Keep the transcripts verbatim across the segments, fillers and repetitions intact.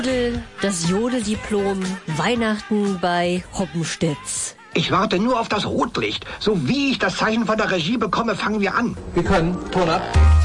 Das Jodeldiplom, Weihnachten bei Hoppenstedt. Ich warte nur auf das Rotlicht. So wie ich das Zeichen von der Regie bekomme, fangen wir an. Wir können. Ton ab.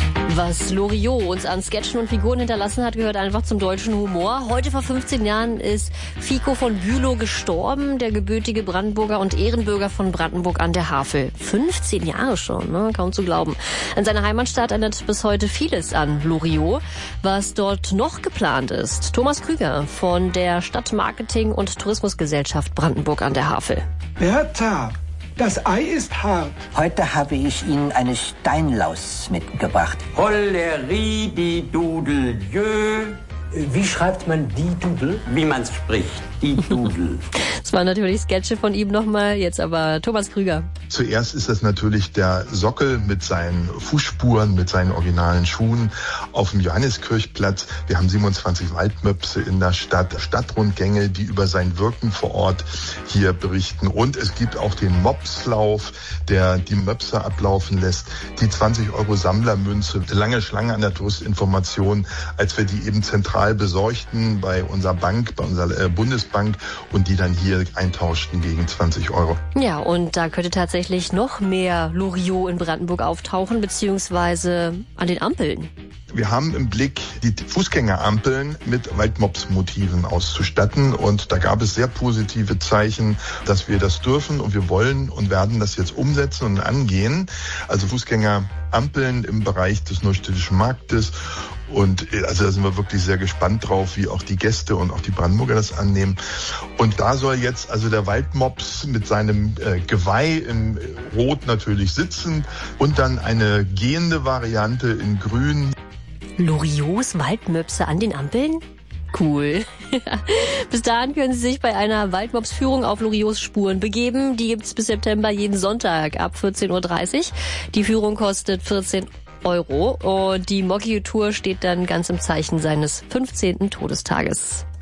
Was Loriot uns an Sketchen und Figuren hinterlassen hat, gehört einfach zum deutschen Humor. Heute vor fünfzehn Jahren ist Fico von Bülow gestorben, der gebürtige Brandenburger und Ehrenbürger von Brandenburg an der Havel. fünfzehn Jahre schon, ne? Kaum zu glauben. An seiner Heimatstadt erinnert bis heute vieles an Loriot. Was dort noch geplant ist, Thomas Krüger von der Stadtmarketing- und Tourismusgesellschaft Brandenburg an der Havel. Bertha, das Ei ist hart. Heute habe ich Ihnen eine Steinlaus mitgebracht. Hollerie die Dudel, jö. Wie schreibt man die Dudel? Wie man's spricht, die Dudel. Das waren natürlich Sketche von ihm nochmal, jetzt aber Thomas Krüger. Zuerst ist das natürlich der Sockel mit seinen Fußspuren, mit seinen originalen Schuhen auf dem Johanniskirchplatz. Wir haben siebenundzwanzig Waldmöpse in der Stadt, Stadtrundgänge, die über sein Wirken vor Ort hier berichten. Und es gibt auch den Mopslauf, der die Möpse ablaufen lässt. Die zwanzig Euro Sammlermünze, lange Schlange an der Touristinformation, als wir die eben zentral besorgten bei unserer Bank, bei unserer äh, Bundesbank und die dann hier eintauschten gegen zwanzig Euro. Ja, und da könnte tatsächlich noch mehr Loriot in Brandenburg auftauchen, beziehungsweise an den Ampeln. Wir haben im Blick, die Fußgängerampeln mit Waldmops-Motiven auszustatten. Und da gab es sehr positive Zeichen, dass wir das dürfen. Und wir wollen und werden das jetzt umsetzen und angehen. Also Fußgängerampeln im Bereich des Neustädtischen Marktes. Und also da sind wir wirklich sehr gespannt drauf, wie auch die Gäste und auch die Brandenburger das annehmen. Und da soll jetzt also der Waldmops mit seinem äh, Geweih in Rot natürlich sitzen und dann eine gehende Variante in Grün. Loriots Waldmöpse an den Ampeln? Cool. Bis dahin können Sie sich bei einer Waldmops-Führung auf Loriots Spuren begeben. Die gibt's bis September jeden Sonntag ab vierzehn Uhr dreißig. Die Führung kostet vierzehn Euro und die Moggi-Tour steht dann ganz im Zeichen seines fünfzehnten Todestages.